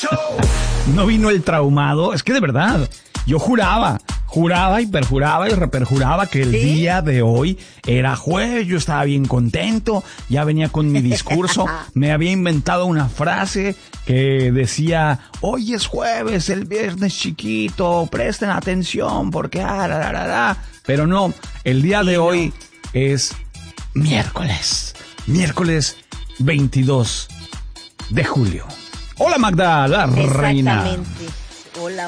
No vino el traumado. Es que de verdad, yo juraba y perjuraba y reperjuraba que el día de hoy era jueves. Yo estaba bien contento, ya venía con mi discurso, me había inventado una frase que decía, hoy es jueves, el viernes chiquito, presten atención porque pero no, el día de hoy es miércoles 22 de julio. Hola Magda, la reina. Exactamente. Hola.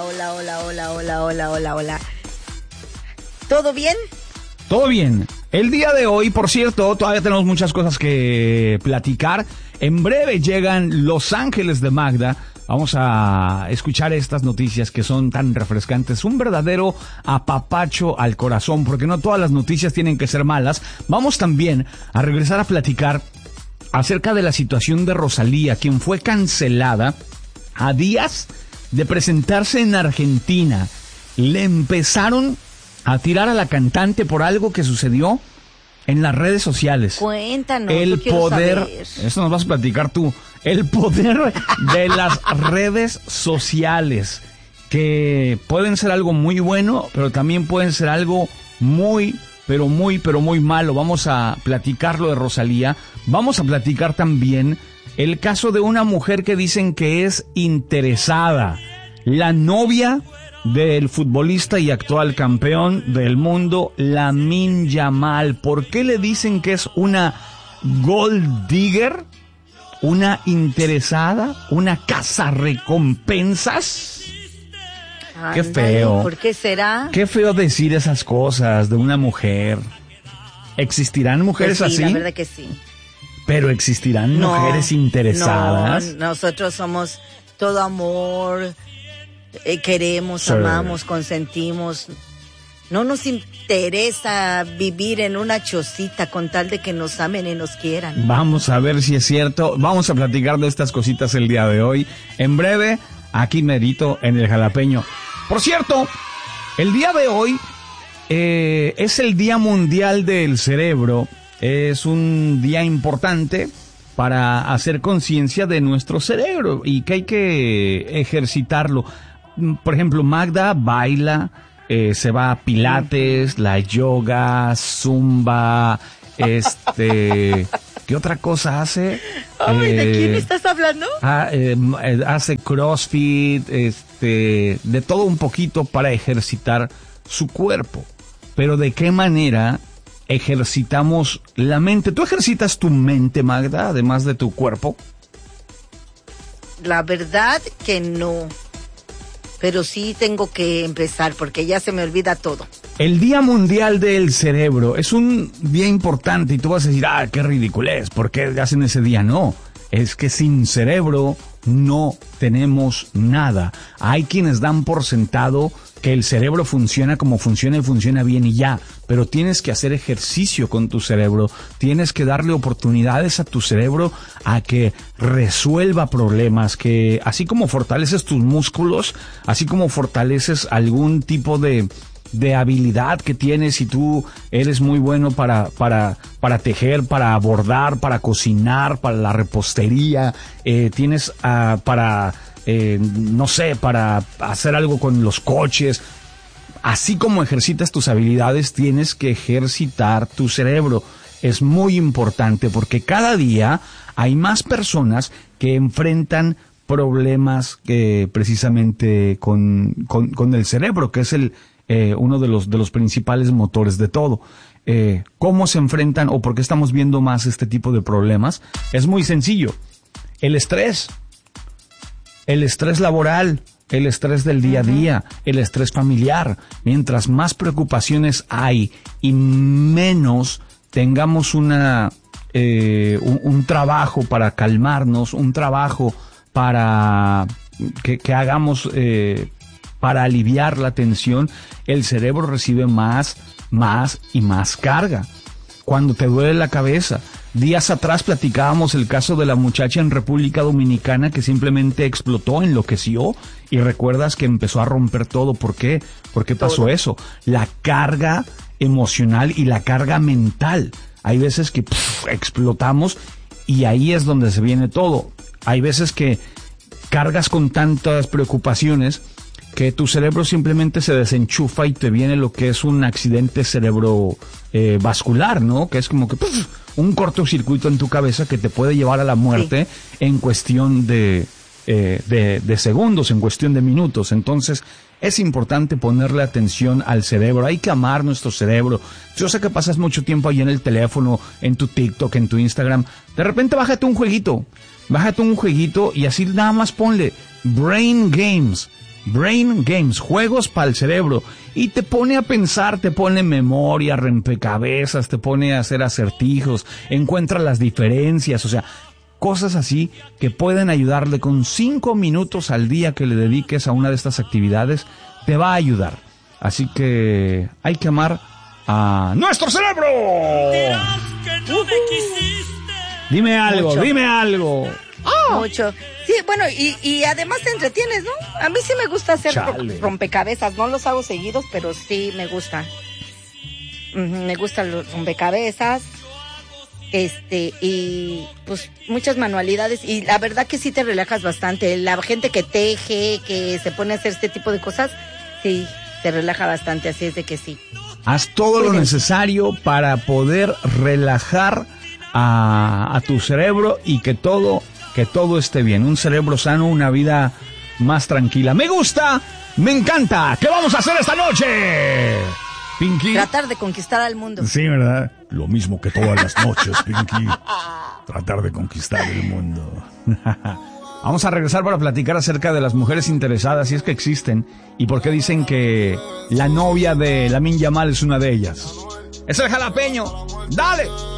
¿Todo bien? Todo bien. El día de hoy, por cierto, todavía tenemos muchas cosas que platicar. En breve llegan Los Ángeles de Magda. Vamos a escuchar estas noticias que son tan refrescantes. Un verdadero apapacho al corazón, porque no todas las noticias tienen que ser malas. Vamos también a regresar a platicar acerca de la situación de Rosalía, quien fue cancelada a días de presentarse en Argentina. Le empezaron a tirar a la cantante por algo que sucedió en las redes sociales. Cuéntanos, el poder, saber. Eso nos vas a platicar tú, el poder de las redes sociales, que pueden ser algo muy bueno, pero también pueden ser algo muy malo. Vamos a platicar lo de Rosalía. Vamos a platicar también el caso de una mujer que dicen que es interesada, la novia del futbolista y actual campeón del mundo, Lamine Yamal. ¿Por qué le dicen que es una gold digger? ¿Una interesada? ¿Una cazarrecompensas? Qué feo. ¿Por qué será? Qué feo decir esas cosas de una mujer. ¿Existirán mujeres Pues sí, así? la verdad que sí. Pero existirán mujeres interesadas. No, nosotros somos todo amor, queremos, Sí. amamos, consentimos. No nos interesa vivir en una chocita con tal de que nos amen y nos quieran. Vamos a ver si es cierto. Vamos a platicar de estas cositas el día de hoy. En breve, aquí merito en el Jalapeño. Por cierto, el día de hoy es el Día Mundial del Cerebro. Es un día importante para hacer conciencia de nuestro cerebro y que hay que ejercitarlo. Por ejemplo, Magda baila, se va a pilates, la yoga, zumba, ¿qué otra cosa hace? Ay, ¿de quién estás hablando? Hace CrossFit, de todo un poquito para ejercitar su cuerpo. Pero ¿de qué manera ejercitamos la mente? ¿Tú ejercitas tu mente, Magda, además de tu cuerpo? La verdad que no. Pero sí tengo que empezar porque ya se me olvida todo. El Día Mundial del Cerebro es un día importante y tú vas a decir, qué ridiculez, ¿por qué hacen ese día? No, es que sin cerebro no tenemos nada. Hay quienes dan por sentado que el cerebro funciona como funciona y funciona bien y ya, pero tienes que hacer ejercicio con tu cerebro, tienes que darle oportunidades a tu cerebro a que resuelva problemas, que así como fortaleces tus músculos, así como fortaleces algún tipo de habilidad que tienes, y tú eres muy bueno para tejer, para bordar, para cocinar, para la repostería, tienes para hacer algo con los coches. Así como ejercitas tus habilidades, tienes que ejercitar tu cerebro. Es muy importante porque cada día hay más personas que enfrentan problemas precisamente con el cerebro, que es uno de los principales motores de todo. ¿Cómo se enfrentan o por qué estamos viendo más este tipo de problemas? Es muy sencillo. El estrés laboral, el estrés del día a día, el estrés familiar. Mientras más preocupaciones hay y menos tengamos un trabajo para calmarnos, un trabajo para que hagamos para aliviar la tensión, el cerebro recibe más y más carga. Cuando te duele la cabeza. Días atrás platicábamos el caso de la muchacha en República Dominicana que simplemente explotó, enloqueció, y recuerdas que empezó a romper todo. ¿Por qué? ¿Por qué pasó eso? La carga emocional y la carga mental. Hay veces que explotamos y ahí es donde se viene todo. Hay veces que cargas con tantas preocupaciones que tu cerebro simplemente se desenchufa y te viene lo que es un accidente cerebrovascular, ¿no? Que es como que un cortocircuito en tu cabeza que te puede llevar a la muerte en cuestión de segundos, en cuestión de minutos. Entonces, es importante ponerle atención al cerebro. Hay que amar nuestro cerebro. Yo sé que pasas mucho tiempo ahí en el teléfono, en tu TikTok, en tu Instagram. De repente bájate un jueguito y así nada más ponle Brain Games, juegos para el cerebro, y te pone a pensar, te pone memoria, rompecabezas, te pone a hacer acertijos, encuentra las diferencias, o sea, cosas así que pueden ayudarle. Con 5 minutos al día que le dediques a una de estas actividades, te va a ayudar. Así que hay que amar a nuestro cerebro. Dime algo. Mucho. Sí, bueno, y además te entretienes, ¿no? A mí sí me gusta hacer rompecabezas, no los hago seguidos, pero sí me gustan. Me gustan los rompecabezas, y pues muchas manualidades, y la verdad que sí te relajas bastante. La gente que teje, que se pone a hacer este tipo de cosas, sí, te relaja bastante, así es de que sí. Haz todo lo necesario para poder relajar a tu cerebro y que todo esté bien. Un cerebro sano, una vida más tranquila. Me gusta, me encanta. ¿Qué vamos a hacer esta noche, Pinky? Tratar de conquistar al mundo. Sí, ¿verdad? Lo mismo que todas las noches, Pinky. Tratar de conquistar el mundo. Vamos a regresar para platicar acerca de las mujeres interesadas, si es que existen, y por qué dicen que la novia de Lamine Yamal es una de ellas. Es el jalapeño. ¡Dale!